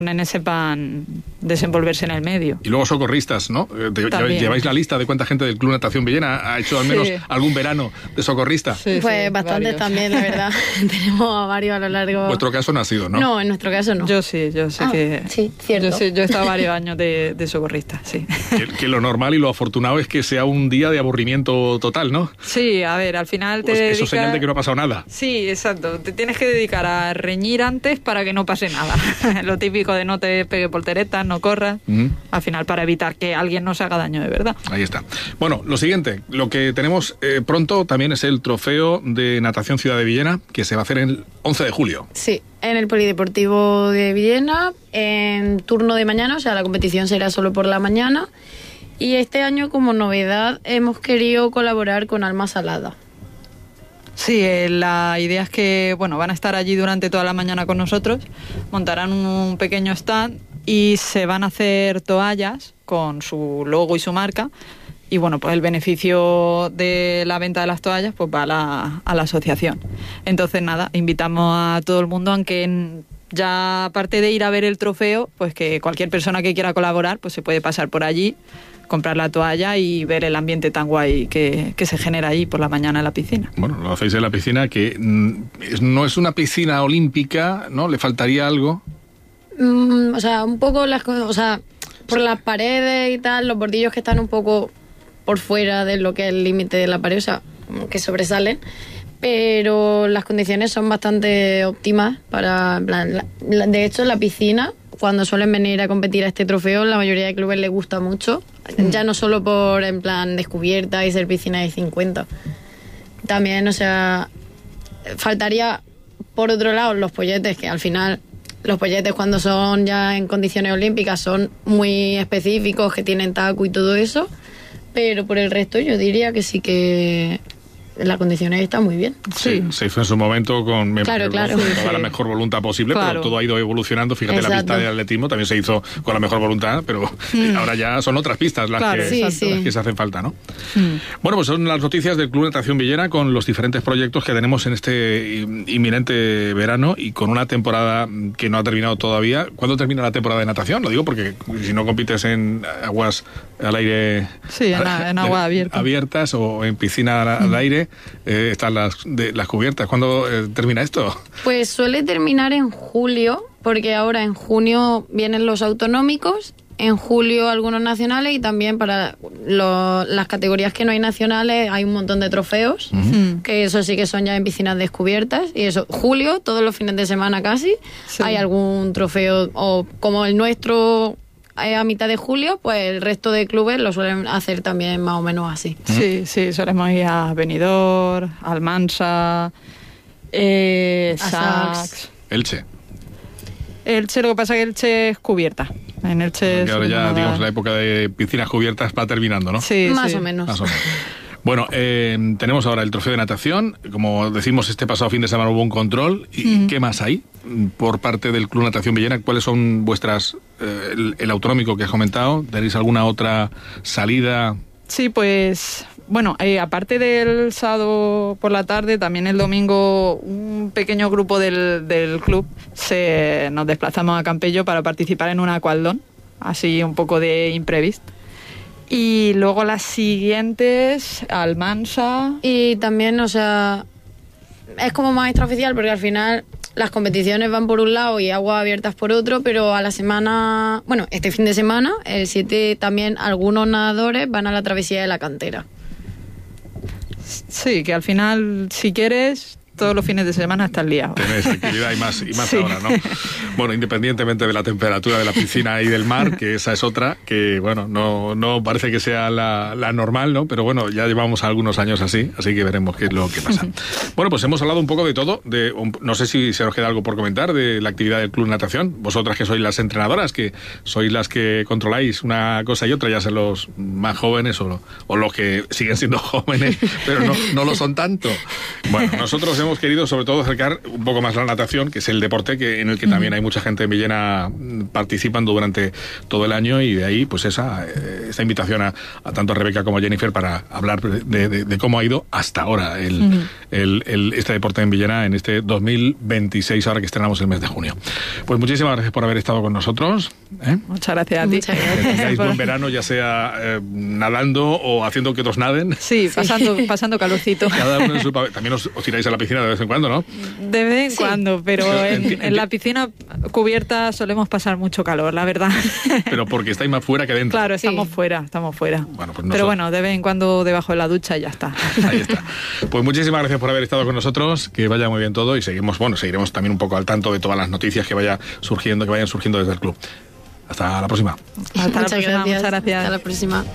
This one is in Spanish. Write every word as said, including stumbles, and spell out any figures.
nenes sepan desenvolverse en el medio. Y luego socorristas, ¿no? ¿Lleváis la lista de cuánta gente del Club Natación Villena ha hecho al menos sí. algún verano de socorrista? Sí, pues sí, bastantes también, la verdad. Tenemos a varios a lo largo. En vuestro caso no ha sido, ¿no? No, en nuestro caso no. Yo sí, yo sé ah, que... Sí, cierto. Yo, sí, yo he estado varios años de, de socorrista, sí. Que, que lo normal y lo afortunado es que sea un día de aburrimiento total, ¿no? Sí, a ver, al final te pues dedicas... Eso es señal de que no ha pasado nada. Sí, exacto. Te tienes que dedicar a reñir antes para que no pase nada. Lo típico de no te pegue volteretas, no corras, uh-huh. al final para evitar que alguien nos haga daño de verdad. Ahí está. Bueno, lo siguiente, lo que tenemos eh, pronto también es el trofeo de natación Ciudad de Villena, que se va a hacer el once de julio. Sí, en el Polideportivo de Villena, en turno de mañana, o sea, la competición será solo por la mañana, y este año como novedad hemos querido colaborar con Alma Salada. Sí, eh, la idea es que, bueno, van a estar allí durante toda la mañana con nosotros, montarán un pequeño stand y se van a hacer toallas con su logo y su marca, y bueno, pues el beneficio de la venta de las toallas pues va a la, a la asociación. Entonces nada, invitamos a todo el mundo, aunque ya aparte de ir a ver el trofeo, pues que cualquier persona que quiera colaborar pues se puede pasar por allí, comprar la toalla y ver el ambiente tan guay que, que se genera ahí por la mañana en la piscina. Bueno, lo hacéis en la piscina, que no es una piscina olímpica, ¿no? ¿Le faltaría algo? Mm, o sea, un poco las cosas, o sea, por las paredes y tal, los bordillos que están un poco por fuera de lo que es el límite de la pared, o sea, que sobresalen, pero las condiciones son bastante óptimas para, en plan, la, la, de hecho la piscina, cuando suelen venir a competir a este trofeo, la mayoría de clubes les gusta mucho, mm. ya no solo por, en plan, descubierta y ser piscina de cincuenta, también, o sea, faltaría, por otro lado, los polletes, que al final... Los polletes cuando son ya en condiciones olímpicas son muy específicos, que tienen taco y todo eso, pero por el resto yo diría que sí que las condiciones están muy bien. Sí, sí, se hizo en su momento con claro, claro. toda sí. la mejor voluntad posible, claro. pero todo ha ido evolucionando. Fíjate, exacto. la pista de atletismo también se hizo con la mejor voluntad, pero mm. ahora ya son otras pistas las, claro, que, sí, las sí. que se hacen falta, ¿no? Mm. Bueno, pues son las noticias del Club Natación Villena con los diferentes proyectos que tenemos en este inminente verano y con una temporada que no ha terminado todavía. ¿Cuándo termina la temporada de natación? Lo digo porque si no compites en aguas al aire... Sí, en, a, en agua abierta. abiertas o en piscina al, al aire, eh, están las, de, las cubiertas. ¿Cuándo eh, termina esto? Pues suele terminar en julio, porque ahora en junio vienen los autonómicos, en julio algunos nacionales y también para lo, las categorías que no hay nacionales hay un montón de trofeos, uh-huh. que eso sí que son ya en piscinas descubiertas, y eso, julio, todos los fines de semana casi, sí. hay algún trofeo, o como el nuestro... a mitad de julio, pues el resto de clubes lo suelen hacer también más o menos así. Sí, sí, solemos ir a Benidorm, Almansa, eh, Sax, Elche. Elche, lo que pasa es que Elche es cubierta. En Elche ahora ya, nada... digamos, la época de piscinas cubiertas va terminando, ¿no? Sí, más sí. o menos. Más o menos. Bueno, eh, tenemos ahora el trofeo de natación. Como decimos, este pasado fin de semana hubo un control. ¿Y mm. qué más hay por parte del Club Natación Villena? ¿Cuáles son vuestras... Eh, el, el autonómico que has comentado? ¿Tenéis alguna otra salida? Sí, pues... Bueno, eh, aparte del sábado por la tarde, también el domingo un pequeño grupo del, del club se, nos desplazamos a Campello para participar en un aqualdón, así un poco de imprevisto. Y luego las siguientes, Almansa... Y también, o sea, es como más extraoficial porque al final las competiciones van por un lado y aguas abiertas por otro, pero a la semana, bueno, este fin de semana, el siete, también algunos nadadores van a la travesía de la cantera. Sí, que al final, si quieres... todos los fines de semana estás liado. Tenés actividad y más, y más sí. ahora, ¿no? Bueno, independientemente de la temperatura de la piscina y del mar, que esa es otra, que bueno, no, no parece que sea la, la normal, ¿no? Pero bueno, ya llevamos algunos años así, así que veremos qué es lo que pasa. Bueno, pues hemos hablado un poco de todo, de un, no sé si se os queda algo por comentar de la actividad del Club Natación. Vosotras que sois las entrenadoras, que sois las que controláis una cosa y otra, ya sean los más jóvenes o, lo, o los que siguen siendo jóvenes, pero no, no lo son tanto. Bueno, nosotros hemos querido sobre todo acercar un poco más la natación, que es el deporte que en el que uh-huh. también hay mucha gente en Villena participando durante todo el año, y de ahí pues esa, esa invitación a, a tanto a Rebeca como a Jennifer para hablar de, de, de cómo ha ido hasta ahora el, uh-huh. el, el, este deporte en Villena en este dos mil veintiséis, ahora que estrenamos el mes de junio. Pues muchísimas gracias por haber estado con nosotros. ¿eh? Muchas gracias a ti. Muchas gracias. Que tengáis buen verano, ya sea eh, nadando o haciendo que otros naden. Sí, pasando, pasando calorcito. Cada uno en su papel. También os, os tiráis a la piscina de vez en cuando, ¿no? De vez en Sí. cuando, pero en, Enti- en la piscina cubierta solemos pasar mucho calor, la verdad. Pero porque estáis más fuera que dentro. Claro, estamos Sí. fuera, estamos fuera. Bueno, pues no pero so- bueno, de vez en cuando debajo de la ducha y ya está. Ahí está. Pues muchísimas gracias por haber estado con nosotros, que vaya muy bien todo y seguimos, bueno, seguiremos también un poco al tanto de todas las noticias que vaya surgiendo, que vayan surgiendo desde el club. Hasta la próxima. Hasta la Muchas próxima, gracias. muchas gracias. Hasta la próxima.